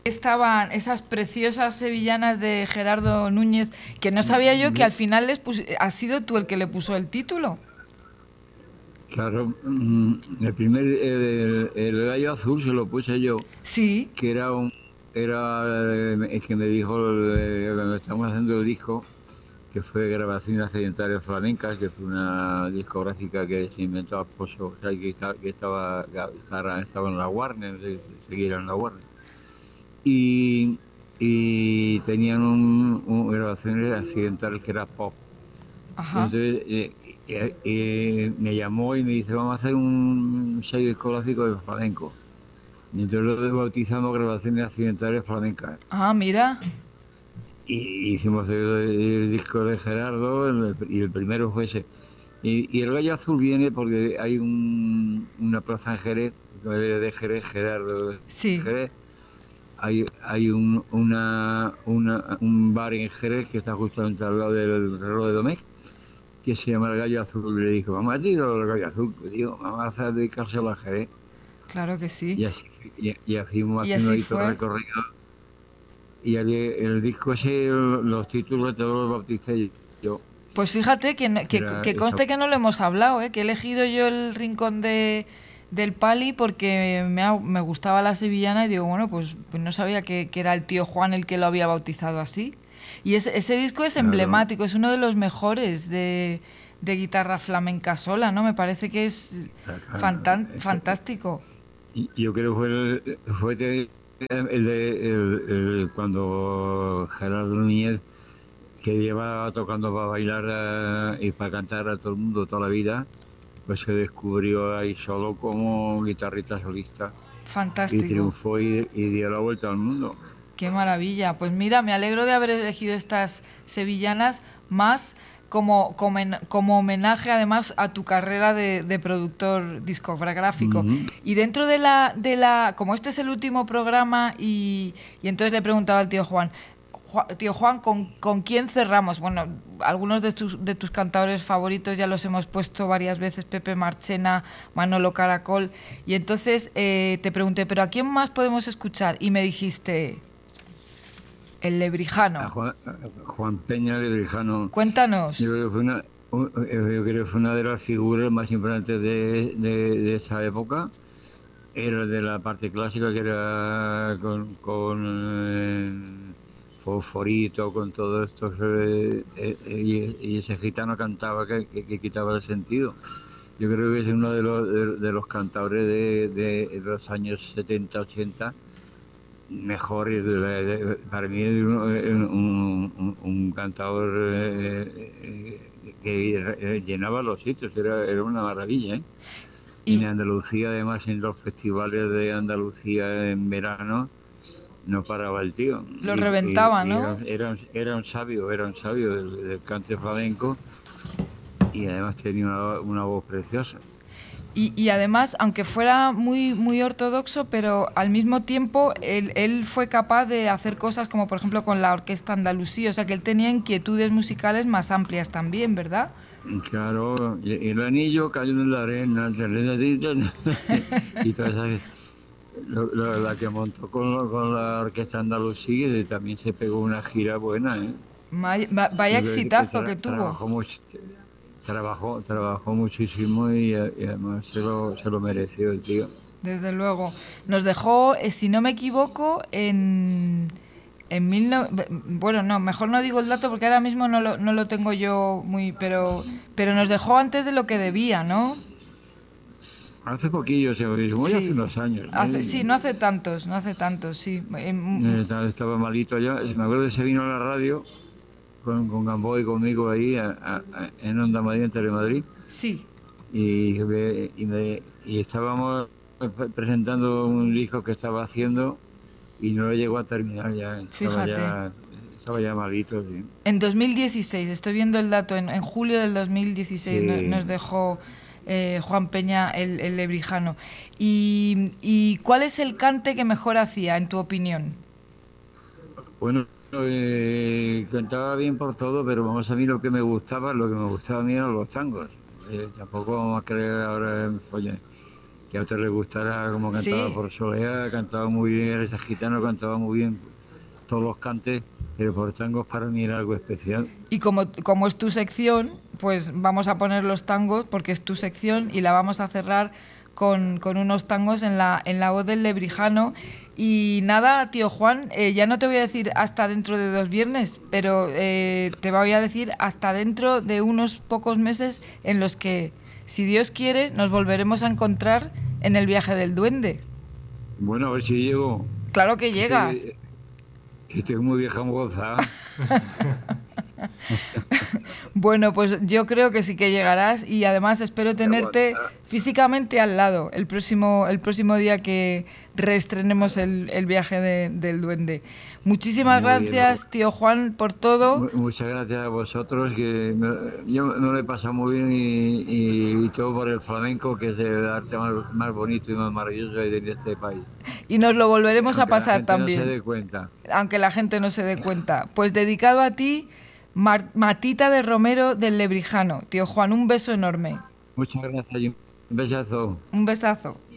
estaban esas preciosas sevillanas de Gerardo Núñez, que no sabía yo que al final has sido tú el que le puso el título. Claro, el gallo azul se lo puse yo, Sí, que era el que me dijo cuando estamos haciendo el disco, que fue Grabaciones Accidentales Flamencas, que fue una discográfica que se inventó a Pozo, o sea, estaba en la Warner, seguía en la Warner. Y, y tenían grabaciones accidentales que era pop. Y ajá. entonces me llamó y me dice, vamos a hacer un sello discográfico de flamenco. Y entonces lo bautizamos Grabaciones Accidentales Flamencas. Ah, mira. Y hicimos el disco de Gerardo y el primero fue ese. Y el Gallo Azul viene porque hay una plaza en Jerez, de Jerez, Gerardo de Sí. Jerez. Hay un bar en Jerez que está justamente al lado del reloj de Domecq, que se llama el Gallo Azul. Y le dijo, vamos a tirar el Gallo Azul. Pues digo, vamos a hacer dedicárselo a Jerez. Claro que sí. Y así, y fuimos Y haciendo así ahí todo el fue. recorrido. Y el disco ese, los títulos todos los bauticé yo. Pues fíjate que, Que era que esa. conste que no lo hemos hablado, ¿eh? Que he elegido yo el rincón del Pali porque me gustaba la sevillana y digo, bueno, pues no sabía que era el tío Juan el que lo había bautizado así. Y ese disco es Claro. emblemático, es uno de los mejores de guitarra flamenca sola, ¿no? Me parece que es fantástico. Y yo creo que cuando Gerardo Núñez, que lleva tocando para bailar y para cantar a todo el mundo toda la vida, pues se descubrió ahí solo como guitarrista solista y Fantástico. triunfó y dio la vuelta al mundo. Qué maravilla. Pues mira, me alegro de haber elegido estas sevillanas más como homenaje además a tu carrera de productor discográfico. Ujú. Y dentro como este es el último programa y entonces le preguntaba al tío Juan, tío Juan, ¿con quién cerramos? Bueno, algunos de tus cantadores favoritos ya los hemos puesto varias veces, Pepe Marchena, Manolo Caracol, y entonces te pregunté, ¿pero a quién más podemos escuchar? Y me dijiste, el A Lebrijano. Juan Peña Lebrijano, yo Cuéntanos. creo que yo creo que fue una de las figuras más importantes de esa época. Era de la parte clásica, que era con Fosforito, con todo esto, y ese gitano cantaba que quitaba el sentido. Yo creo que es uno de los cantadores de los años 70 80 mejores. Para mí es un cantador que llenaba los sitios, era una maravilla, ¿eh? En Y Andalucía, además, en los festivales de Andalucía en verano, no paraba el tío. lo reventaba, Y ¿no? era un sabio del cante flamenco, y además tenía una voz preciosa. Y además, aunque fuera muy ortodoxo, pero al mismo tiempo él fue capaz de hacer cosas como por ejemplo con la Orquesta Andalusí, o sea que él tenía inquietudes musicales más amplias también, ¿verdad? Y claro, y el anillo cayó en la arena, y toda esa, la que montó con la Orquesta Andalusí, también se pegó una gira buena, ¿eh? Vaya Yo creo que exitazo que tuvo. trabajó muchísimo y además se lo mereció el tío. Desde luego. Nos dejó, si no me equivoco, bueno, no, mejor no digo el dato porque ahora mismo no lo tengo yo muy... Pero nos dejó antes de lo que debía, ¿no? Hace poquillo, se me hace Sí. unos años, Sí, ¿eh? no hace tantos, sí. Estaba malito ya. Me acuerdo que se vino a la radio con Gamboa y conmigo ahí en Onda Madrid, en Telemadrid, Sí, y estábamos presentando un disco que estaba haciendo y no lo llegó a terminar ya. fíjate. Estaba ya malito, sí. En 2016, estoy viendo el dato, en julio del 2016 nos Sí. dejó Juan Peña el Lebrijano. Y cuál es el cante que mejor hacía, en tu opinión? Bueno, cantaba bien por todo, pero vamos, a mí lo que me gustaba a mí eran los tangos. Tampoco vamos a creer ahora en folla. que a usted le gustara como cantaba Sí. por Soleá, cantaba muy bien, ese gitano cantaba muy bien todos los cantes, pero por tangos para mí era algo especial. Y como es tu sección, pues vamos a poner los tangos porque es tu sección y la vamos a cerrar con unos tangos en la voz del Lebrijano. Y nada, tío Juan, ya no te voy a decir hasta dentro de 2 viernes, pero te voy a decir hasta dentro de unos pocos meses en los que, si Dios quiere, nos volveremos a encontrar en el viaje del duende. Bueno, a ver si llego. Claro que llegas. Que estoy muy vieja moza. Bueno, pues yo creo que sí que llegarás y además espero tenerte físicamente al lado el próximo día que reestrenemos el viaje del duende. Muchísimas Muy bien, gracias, tío Juan, por todo. muchas gracias a vosotros, que yo me lo he pasado muy bien y todo por el flamenco, que es el arte más bonito y más maravilloso de este país. Y nos lo volveremos a Aunque la pasar gente también. no se dé cuenta. Aunque la gente no se dé cuenta. Pues dedicado a ti, Matita de Romero del Lebrijano. Tío Juan, un beso enorme. Muchas gracias y un besazo. Un besazo.